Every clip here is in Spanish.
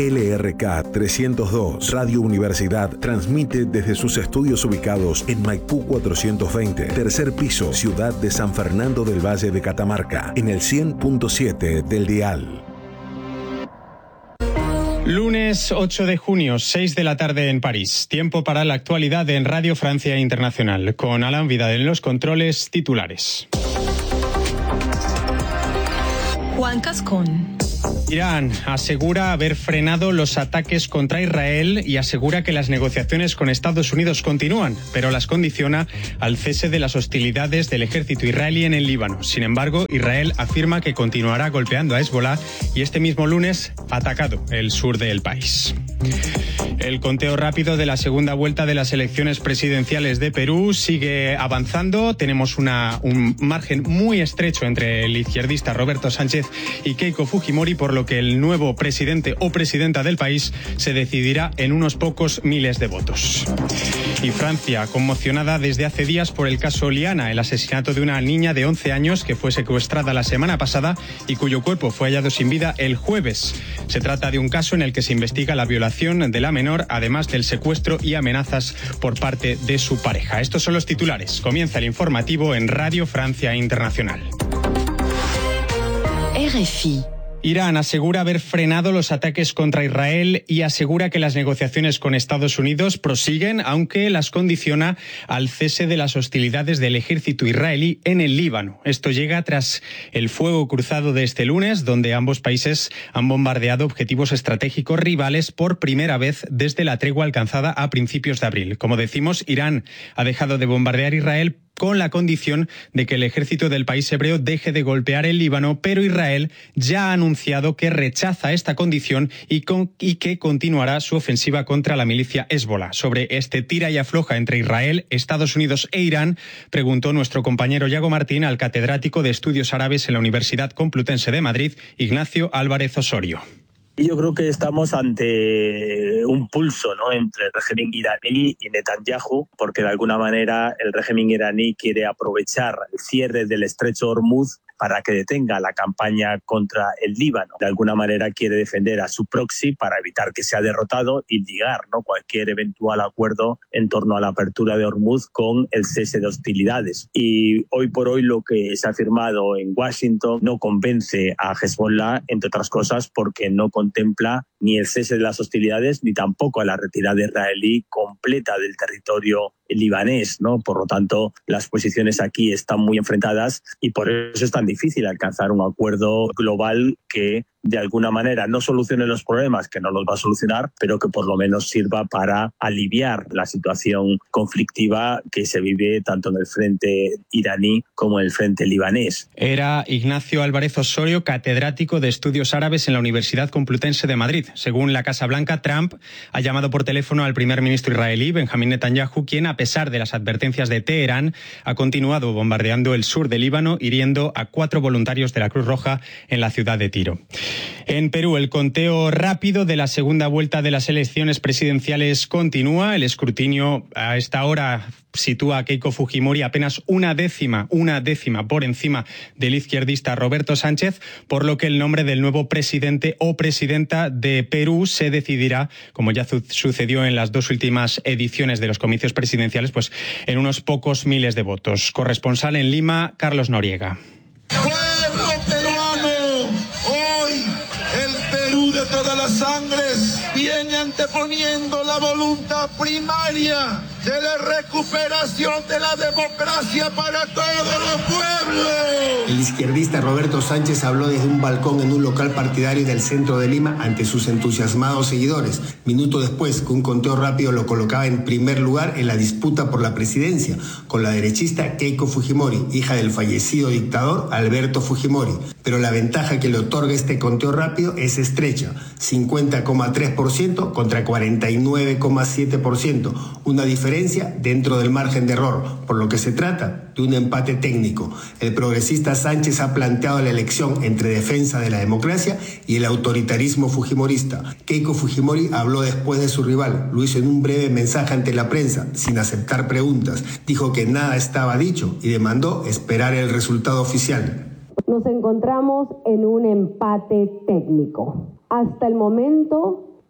LRK 302, Radio Universidad, transmite desde sus estudios ubicados en Maipú 420, tercer piso, ciudad de San Fernando del Valle de Catamarca, en el 100.7 del dial. Lunes 8 de junio, 6 de la tarde en París. Tiempo para la actualidad en Radio Francia Internacional. Con Alan Vidal en los controles, titulares. Juan Cascón. Irán asegura haber frenado los ataques contra Israel y asegura que las negociaciones con Estados Unidos continúan, pero las condiciona al cese de las hostilidades del ejército israelí en el Líbano. Sin embargo, Israel afirma que continuará golpeando a Hezbollah y este mismo lunes ha atacado el sur del país. El conteo rápido de la segunda vuelta de las elecciones presidenciales de Perú sigue avanzando. Tenemos un margen muy estrecho entre el izquierdista Roberto Sánchez y Keiko Fujimori, por lo que el nuevo presidente o presidenta del país se decidirá en unos pocos miles de votos. Y Francia, conmocionada desde hace días por el caso Liana, el asesinato de una niña de 11 años que fue secuestrada la semana pasada y cuyo cuerpo fue hallado sin vida el jueves. Se trata de un caso en el que se investiga la violación de la menor, además del secuestro y amenazas por parte de su pareja. Estos son los titulares. Comienza el informativo en Radio Francia Internacional. RFI. Irán asegura haber frenado los ataques contra Israel y asegura que las negociaciones con Estados Unidos prosiguen, aunque las condiciona al cese de las hostilidades del ejército israelí en el Líbano. Esto llega tras el fuego cruzado de este lunes, donde ambos países han bombardeado objetivos estratégicos rivales por primera vez desde la tregua alcanzada a principios de abril. Como decimos, Irán ha dejado de bombardear Israel con la condición de que el ejército del país hebreo deje de golpear el Líbano, pero Israel ya ha anunciado que rechaza esta condición y que continuará su ofensiva contra la milicia Hezbollah. Sobre este tira y afloja entre Israel, Estados Unidos e Irán, preguntó nuestro compañero Yago Martín al catedrático de Estudios Árabes en la Universidad Complutense de Madrid, Ignacio Álvarez Osorio. Yo creo que estamos ante un pulso, ¿no?, entre el régimen iraní y Netanyahu, porque de alguna manera el régimen iraní quiere aprovechar el cierre del estrecho Hormuz para que detenga la campaña contra el Líbano. De alguna manera quiere defender a su proxy para evitar que sea derrotado y ligar, ¿no?, cualquier eventual acuerdo en torno a la apertura de Hormuz con el cese de hostilidades. Y hoy por hoy lo que se ha firmado en Washington no convence a Hezbollah, entre otras cosas porque no contempla ni el cese de las hostilidades ni tampoco a la retirada israelí completa del territorio libanés, ¿no? Por lo tanto, las posiciones aquí están muy enfrentadas y por eso es tan difícil alcanzar un acuerdo global que de alguna manera no solucione los problemas, que no los va a solucionar, pero que por lo menos sirva para aliviar la situación conflictiva que se vive tanto en el frente iraní como en el frente libanés. Era Ignacio Álvarez Osorio, catedrático de Estudios Árabes en la Universidad Complutense de Madrid. Según la Casa Blanca, Trump ha llamado por teléfono al primer ministro israelí, Benjamín Netanyahu, quien, a pesar de las advertencias de Teherán, ha continuado bombardeando el sur del Líbano, hiriendo a 4 voluntarios de la Cruz Roja en la ciudad de Tiro. En Perú, el conteo rápido de la segunda vuelta de las elecciones presidenciales continúa. El escrutinio a esta hora sitúa a Keiko Fujimori apenas una décima por encima del izquierdista Roberto Sánchez, por lo que el nombre del nuevo presidente o presidenta de Perú se decidirá, como ya sucedió en las 2 últimas ediciones de los comicios presidenciales, pues en unos pocos miles de votos. Corresponsal en Lima, Carlos Noriega. De todas las sangres viene anteponiendo la voluntad primaria de la recuperación de la democracia para todos los pueblos. El izquierdista Roberto Sánchez habló desde un balcón en un local partidario del centro de Lima ante sus entusiasmados seguidores, minuto después que un conteo rápido lo colocaba en primer lugar en la disputa por la presidencia, con la derechista Keiko Fujimori, hija del fallecido dictador Alberto Fujimori. Pero la ventaja que le otorga este conteo rápido es estrecha, 50,3% contra 49,7%, una diferencia dentro del margen de error, por lo que se trata de un empate técnico. El progresista Sánchez ha planteado la elección entre defensa de la democracia y el autoritarismo fujimorista. Keiko Fujimori habló después de su rival, lo hizo en un breve mensaje ante la prensa, sin aceptar preguntas. Dijo que nada estaba dicho y demandó esperar el resultado oficial. Nos encontramos en un empate técnico. Hasta el momento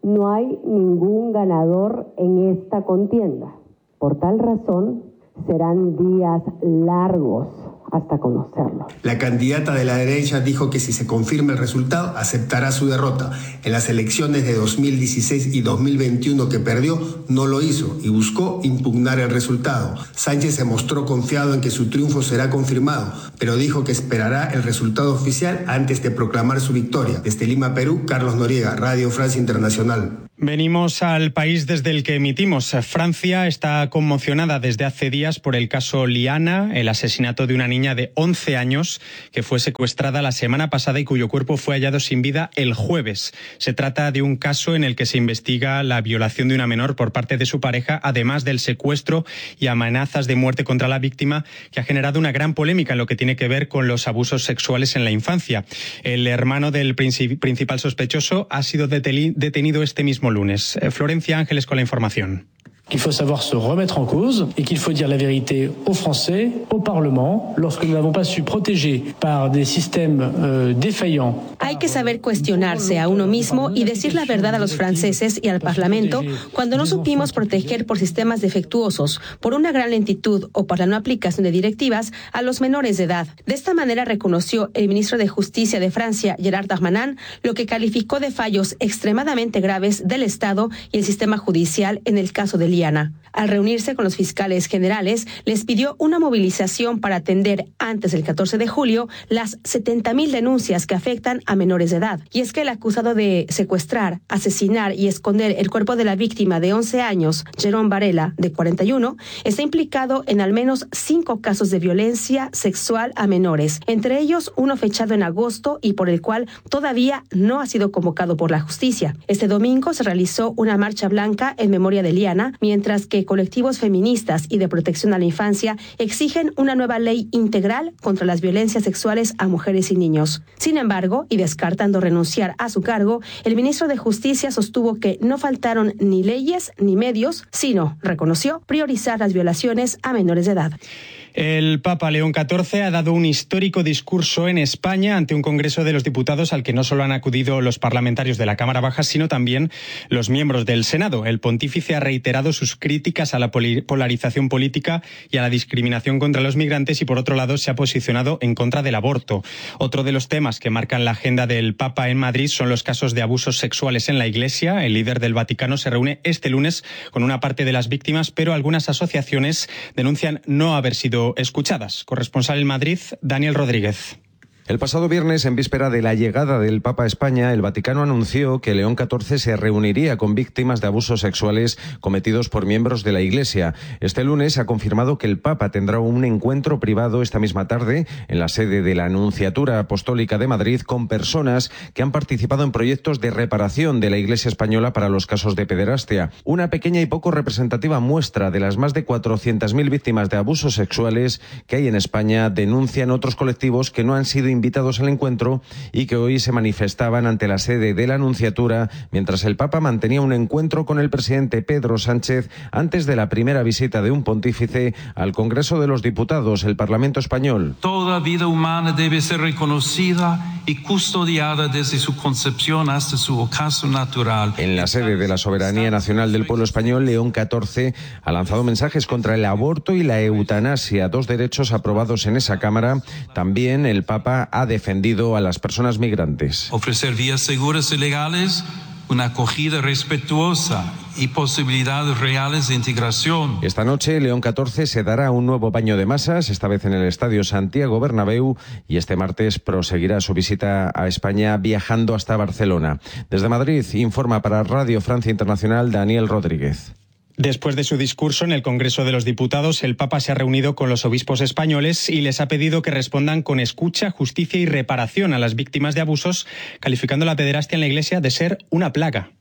no hay ningún ganador en esta contienda. Por tal razón, serán días largos hasta conocerlo. La candidata de la derecha dijo que si se confirma el resultado, aceptará su derrota. En las elecciones de 2016 y 2021 que perdió, no lo hizo y buscó impugnar el resultado. Sánchez se mostró confiado en que su triunfo será confirmado, pero dijo que esperará el resultado oficial antes de proclamar su victoria. Desde Lima, Perú, Carlos Noriega, Radio Francia Internacional. Venimos al país desde el que emitimos. Francia está conmocionada desde hace días por el caso Liana, el asesinato de una niña de 11 años que fue secuestrada la semana pasada y cuyo cuerpo fue hallado sin vida el jueves. Se trata de un caso en el que se investiga la violación de una menor por parte de su pareja, además del secuestro y amenazas de muerte contra la víctima, que ha generado una gran polémica en lo que tiene que ver con los abusos sexuales en la infancia. El hermano del principal sospechoso ha sido detenido este mismo lunes. Florencia Ángeles con la información. qu'il faut savoir se remettre en cause et qu'il faut dire la vérité aux Français, au Parlement, lorsque nous n'avons pas su protéger par des systèmes défaillants. Hay que saber cuestionarse a uno mismo y decir la verdad a los franceses y al Parlamento cuando no supimos proteger por sistemas defectuosos, por una gran lentitud o por la no aplicación de directivas a los menores de edad. De esta manera reconoció el ministro de Justicia de Francia, Gérald Darmanin, lo que calificó de fallos extremadamente graves del Estado y el sistema judicial en el caso de Liana. Al reunirse con los fiscales generales, les pidió una movilización para atender antes del 14 de julio las 70,000 denuncias que afectan a menores de edad. Y es que el acusado de secuestrar, asesinar y esconder el cuerpo de la víctima de 11 años, Jérôme Varela, de 41, está implicado en al menos 5 casos de violencia sexual a menores, entre ellos uno fechado en agosto y por el cual todavía no ha sido convocado por la justicia. Este domingo se realizó una marcha blanca en memoria de Liana, mientras que colectivos feministas y de protección a la infancia exigen una nueva ley integral contra las violencias sexuales a mujeres y niños. Sin embargo, y descartando renunciar a su cargo, el ministro de Justicia sostuvo que no faltaron ni leyes ni medios, sino, reconoció, priorizar las violaciones a menores de edad. El Papa León XIV ha dado un histórico discurso en España ante un Congreso de los Diputados al que no solo han acudido los parlamentarios de la Cámara Baja, sino también los miembros del Senado. El pontífice ha reiterado sus críticas a la polarización política y a la discriminación contra los migrantes y, por otro lado, se ha posicionado en contra del aborto. Otro de los temas que marcan la agenda del Papa en Madrid son los casos de abusos sexuales en la Iglesia. El líder del Vaticano se reúne este lunes con una parte de las víctimas, pero algunas asociaciones denuncian no haber sido escuchadas. Corresponsal en Madrid, Daniel Rodríguez. El pasado viernes, en víspera de la llegada del Papa a España, el Vaticano anunció que León XIV se reuniría con víctimas de abusos sexuales cometidos por miembros de la Iglesia. Este lunes ha confirmado que el Papa tendrá un encuentro privado esta misma tarde en la sede de la Nunciatura Apostólica de Madrid con personas que han participado en proyectos de reparación de la Iglesia española para los casos de pederastia. Una pequeña y poco representativa muestra de las más de 400.000 víctimas de abusos sexuales que hay en España, denuncian otros colectivos que no han sido invitados al encuentro y que hoy se manifestaban ante la sede de la Nunciatura mientras el Papa mantenía un encuentro con el presidente Pedro Sánchez antes de la primera visita de un pontífice al Congreso de los Diputados, el Parlamento español. Toda vida humana debe ser reconocida y custodiada desde su concepción hasta su ocaso natural. En la sede de la Soberanía Nacional del Pueblo Español, León XIV ha lanzado mensajes contra el aborto y la eutanasia, dos derechos aprobados en esa Cámara. También el Papa ha defendido a las personas migrantes. Ofrecer vías seguras y legales, una acogida respetuosa y posibilidades reales de integración. Esta noche, León XIV se dará un nuevo baño de masas, esta vez en el Estadio Santiago Bernabéu, y este martes proseguirá su visita a España viajando hasta Barcelona. Desde Madrid, informa para Radio Francia Internacional Daniel Rodríguez. Después de su discurso en el Congreso de los Diputados, el Papa se ha reunido con los obispos españoles y les ha pedido que respondan con escucha, justicia y reparación a las víctimas de abusos, calificando la pederastia en la Iglesia de ser una plaga.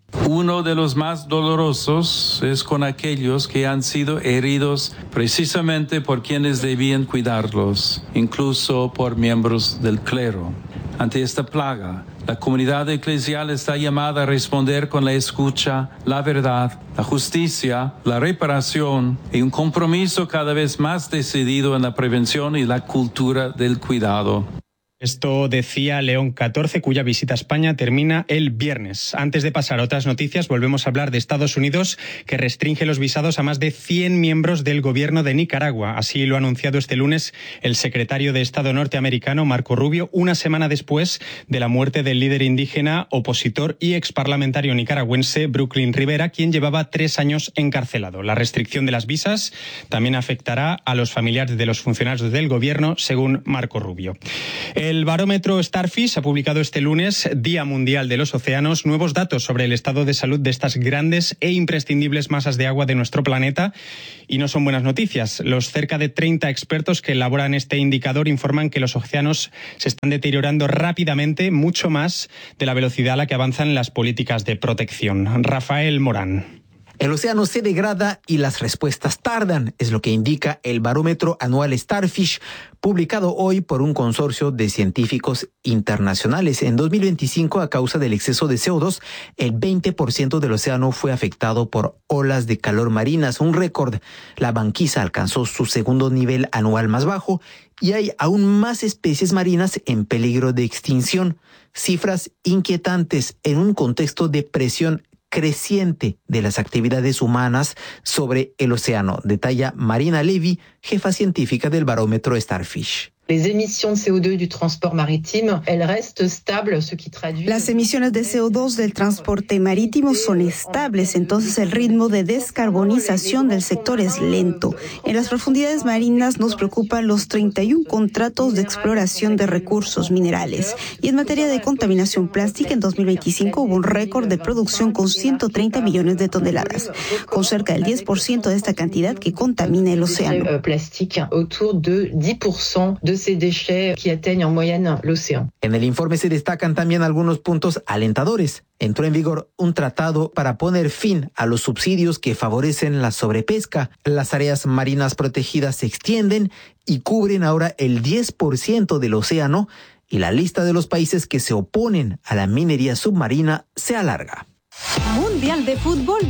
Uno de los más dolorosos es con aquellos que han sido heridos precisamente por quienes debían cuidarlos, incluso por miembros del clero. Ante esta plaga, la comunidad eclesial está llamada a responder con la escucha, la verdad, la justicia, la reparación y un compromiso cada vez más decidido en la prevención y la cultura del cuidado. Esto decía León XIV, cuya visita a España termina el viernes. Antes de pasar a otras noticias, volvemos a hablar de Estados Unidos, que restringe los visados a más de 100 miembros del gobierno de Nicaragua. Así lo ha anunciado este lunes el secretario de Estado norteamericano, Marco Rubio, una semana después de la muerte del líder indígena, opositor y exparlamentario nicaragüense Brooklyn Rivera, quien llevaba 3 años encarcelado. La restricción de las visas también afectará a los familiares de los funcionarios del gobierno, según Marco Rubio. El barómetro Starfish ha publicado este lunes, Día Mundial de los Océanos, nuevos datos sobre el estado de salud de estas grandes e imprescindibles masas de agua de nuestro planeta. Y no son buenas noticias. Los cerca de 30 expertos que elaboran este indicador informan que los océanos se están deteriorando rápidamente, mucho más de la velocidad a la que avanzan las políticas de protección. Rafael Morán. El océano se degrada y las respuestas tardan, es lo que indica el barómetro anual Starfish, publicado hoy por un consorcio de científicos internacionales. En 2025, a causa del exceso de CO2, el 20% del océano fue afectado por olas de calor marinas, un récord. La banquisa alcanzó su segundo nivel anual más bajo y hay aún más especies marinas en peligro de extinción. Cifras inquietantes en un contexto de presión creciente de las actividades humanas sobre el océano, detalla Marina Levy, jefa científica del barómetro Starfish. Les émissions de CO2 du transport maritime, elles restent stables, ce qui traduit... Las emisiones de CO2 del transporte marítimo son estables, entonces el ritmo de descarbonización del sector es lento. En las profundidades marinas nos preocupan los 31 contratos de exploración de recursos minerales. Y en materia de contaminación plástica, en 2025 hubo un récord de producción con 130 millones de toneladas, con cerca del 10% de esta cantidad que contamina el océano. Plastique, autour de 10% de ces déchets qui atteignent en moyenne l'océan. En el informe se destacan también algunos puntos alentadores. Entró en vigor un tratado para poner fin a los subsidios que favorecen la sobrepesca. Las áreas marinas protegidas se extienden y cubren ahora el 10% del océano, y la lista de los países que se oponen a la minería submarina se alarga. Mundial de Fútbol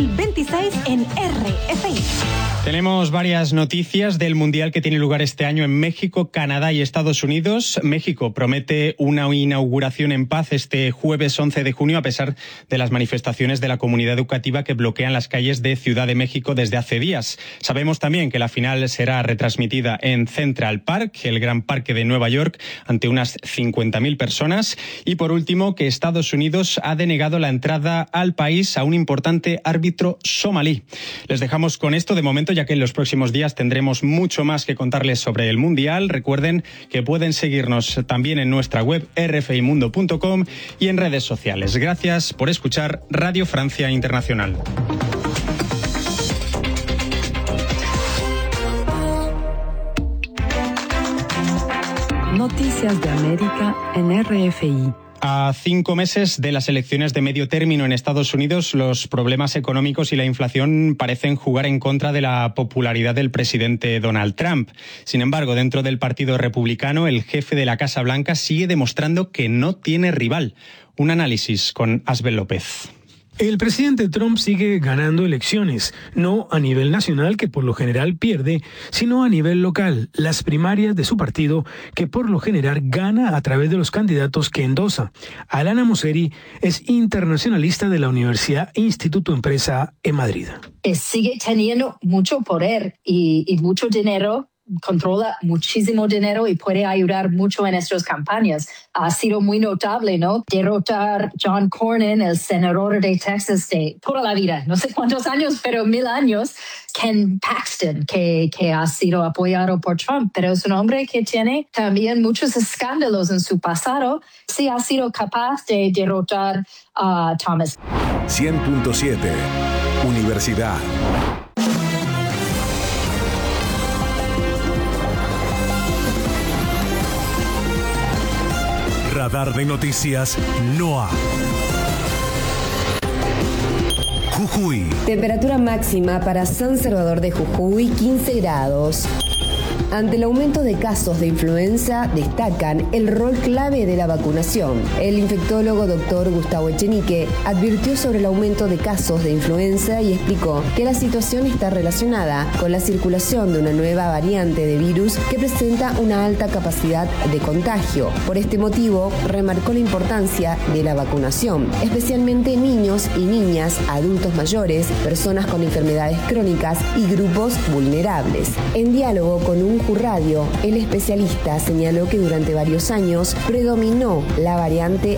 2026 en RFI. Tenemos varias noticias del Mundial que tiene lugar este año en México, Canadá y Estados Unidos. México promete una inauguración en paz este jueves 11 de junio, a pesar de las manifestaciones de la comunidad educativa que bloquean las calles de Ciudad de México desde hace días. Sabemos también que la final será retransmitida en Central Park, el gran parque de Nueva York, ante unas 50.000 personas. Y por último, que Estados Unidos ha denegado la entrada al país a un importante árbitro somalí. Les dejamos con esto de momento, ya que en los próximos días tendremos mucho más que contarles sobre el Mundial. Recuerden que pueden seguirnos también en nuestra web rfimundo.com y en redes sociales. Gracias por escuchar Radio Francia Internacional. Noticias de América en RFI. A 5 meses de las elecciones de medio término en Estados Unidos, los problemas económicos y la inflación parecen jugar en contra de la popularidad del presidente Donald Trump. Sin embargo, dentro del Partido Republicano, el jefe de la Casa Blanca sigue demostrando que no tiene rival. Un análisis con Asbel López. El presidente Trump sigue ganando elecciones, no a nivel nacional, que por lo general pierde, sino a nivel local, las primarias de su partido, que por lo general gana a través de los candidatos que endosa. Alana Mosseri es internacionalista de la Universidad Instituto Empresa en Madrid. Sigue teniendo mucho poder y mucho dinero. Controla muchísimo dinero y puede ayudar mucho en nuestras campañas. Ha sido muy notable, ¿no? Derrotar John Cornyn, el senador de Texas de toda la vida, no sé cuántos años, pero 1000 años. Ken Paxton, que ha sido apoyado por Trump, pero es un hombre que tiene también muchos escándalos en su pasado. Sí ha sido capaz de derrotar a Thomas. 100.7 Universidad. Radar de noticias NOA. Jujuy. Temperatura máxima para San Salvador de Jujuy, 15 grados. Ante el aumento de casos de influenza, destacan el rol clave de la vacunación. El infectólogo Dr. Gustavo Echenique advirtió sobre el aumento de casos de influenza y explicó que la situación está relacionada con la circulación de una nueva variante de virus que presenta una alta capacidad de contagio. Por este motivo, remarcó la importancia de la vacunación, especialmente niños y niñas, adultos mayores, personas con enfermedades crónicas y grupos vulnerables. En diálogo con UNJU Radio, el especialista señaló que durante varios años predominó la variante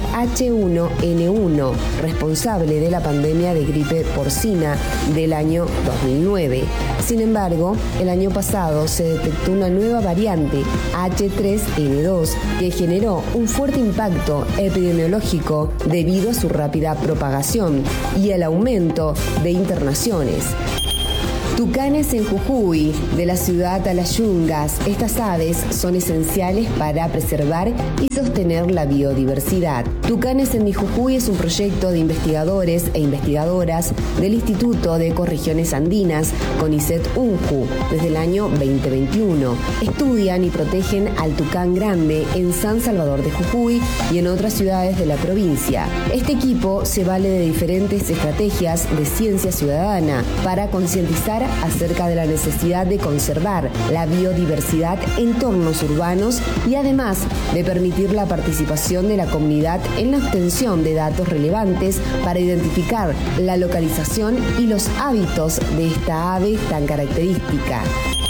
H1N1, responsable de la pandemia de gripe porcina del año 2009. Sin embargo, el año pasado se detectó una nueva variante, H3N2, que generó un fuerte impacto epidemiológico debido a su rápida propagación y el aumento de internaciones. Tucanes en Jujuy, de la ciudad a las yungas. Estas aves son esenciales para preservar y sostener la biodiversidad. Tucanes en Jujuy es un proyecto de investigadores e investigadoras del Instituto de Ecorregiones Andinas, CONICET UNJU, desde el año 2021. Estudian y protegen al tucán grande en San Salvador de Jujuy y en otras ciudades de la provincia. Este equipo se vale de diferentes estrategias de ciencia ciudadana para concientizar acerca de la necesidad de conservar la biodiversidad en entornos urbanos y además de permitir la participación de la comunidad en la obtención de datos relevantes para identificar la localización y los hábitos de esta ave tan característica.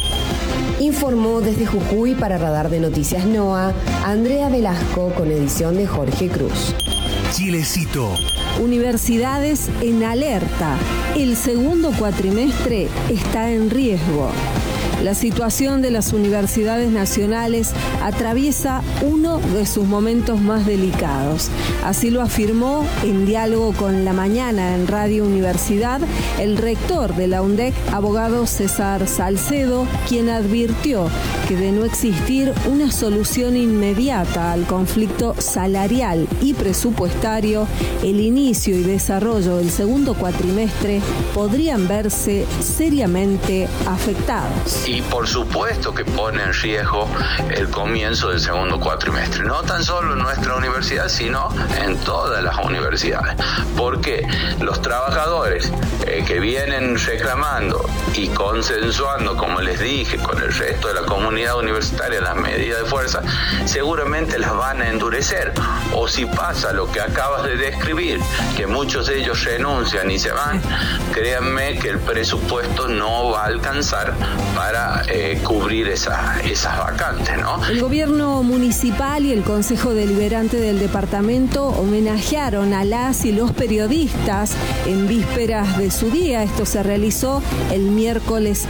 Informó desde Jujuy para Radar de Noticias NOA, Andrea Velasco con edición de Jorge Cruz. Chilecito. Universidades en alerta. El segundo cuatrimestre está en riesgo. La situación de las universidades nacionales atraviesa uno de sus momentos más delicados. Así lo afirmó en diálogo con La Mañana en Radio Universidad el rector de la UNDEC, abogado César Salcedo, quien advirtió que de no existir una solución inmediata al conflicto salarial y presupuestario, el inicio y desarrollo del segundo cuatrimestre podrían verse seriamente afectados. Y por supuesto que pone en riesgo el comienzo del segundo cuatrimestre, no tan solo en nuestra universidad, sino en todas las universidades, porque los trabajadores que vienen reclamando y consensuando, como les dije, con el resto de la comunidad universitaria las medidas de fuerza, seguramente las van a endurecer. O si pasa lo que acabas de describir, que muchos de ellos renuncian y se van, créanme que el presupuesto no va a alcanzar para cubrir esas vacantes, ¿no? El gobierno municipal y el Consejo Deliberante del departamento homenajearon a las y los periodistas en vísperas de su día. Esto se realizó el miércoles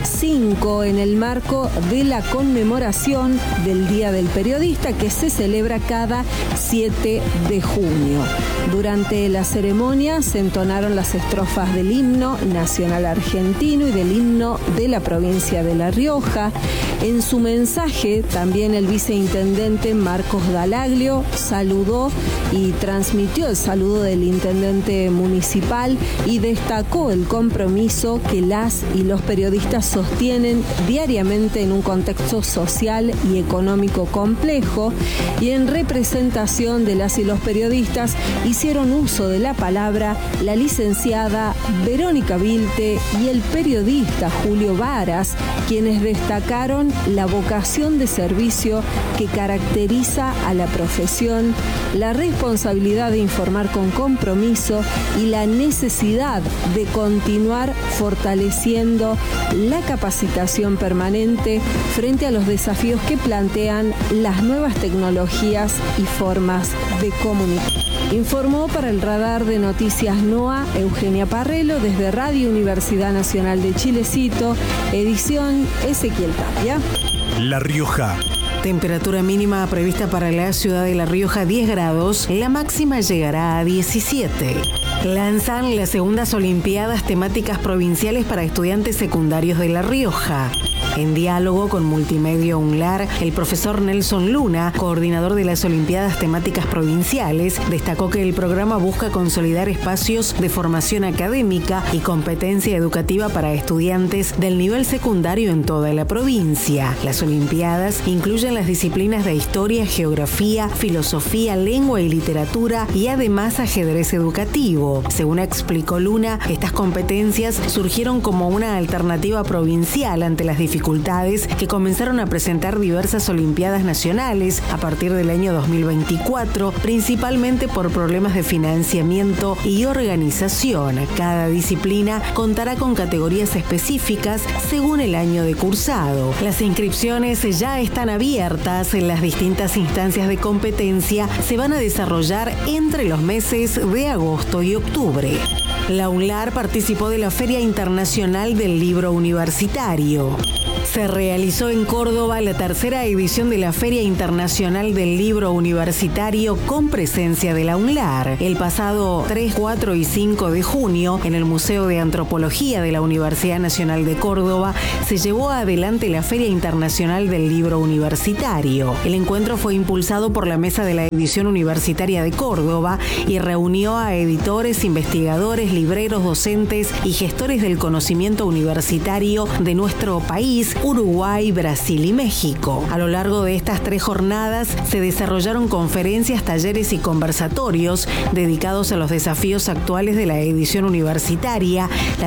5 en el marco de la conmemoración del Día del Periodista, que se celebra cada 7 de junio. Durante la ceremonia se entonaron las estrofas del himno nacional argentino y del himno de la provincia de La Rioja. En su mensaje, también el viceintendente Marcos Dalaglio saludó y transmitió el saludo del intendente municipal y destacó el compromiso que las y los periodistas sostienen diariamente en un contexto social y económico complejo, y en representación de las y los periodistas hicieron uso de la palabra la licenciada Verónica Vilte y el periodista Julio Varas, quienes destacaron la vocación de servicio que caracteriza a la profesión, la responsabilidad de informar con compromiso y la necesidad de continuar fortaleciendo la capacitación permanente frente a los desafíos que plantean las nuevas tecnologías y formas de comunicar. Informó para el Radar de Noticias NOA Eugenia Parrelo desde Radio Universidad Nacional de Chilecito, edición Ezequiel Tapia. La Rioja. Temperatura mínima prevista para la ciudad de La Rioja 10 grados, la máxima llegará a 17. Lanzan las segundas Olimpiadas temáticas provinciales para estudiantes secundarios de La Rioja. En diálogo con Multimedia UNLAR, el profesor Nelson Luna, coordinador de las Olimpiadas Temáticas Provinciales, destacó que el programa busca consolidar espacios de formación académica y competencia educativa para estudiantes del nivel secundario en toda la provincia. Las Olimpiadas incluyen las disciplinas de historia, geografía, filosofía, lengua y literatura y además ajedrez educativo. Según explicó Luna, estas competencias surgieron como una alternativa provincial ante las dificultades que comenzaron a presentar diversas Olimpiadas nacionales a partir del año 2024, principalmente por problemas de financiamiento y organización. Cada disciplina contará con categorías específicas según el año de cursado. Las inscripciones ya están abiertas en las distintas instancias de competencia. Se van a desarrollar entre los meses de agosto y octubre. La UNLAR participó de la Feria Internacional del Libro Universitario. Se realizó en Córdoba la tercera edición de la Feria Internacional del Libro Universitario con presencia de la UNLAR. El pasado 3, 4 y 5 de junio, en el Museo de Antropología de la Universidad Nacional de Córdoba, se llevó adelante la Feria Internacional del Libro Universitario. El encuentro fue impulsado por la Mesa de la Edición Universitaria de Córdoba y reunió a editores, investigadores, libreros, docentes y gestores del conocimiento universitario de nuestro país, Uruguay, Brasil y México. A lo largo de estas 3 jornadas se desarrollaron conferencias, talleres y conversatorios dedicados a los desafíos actuales de la edición universitaria,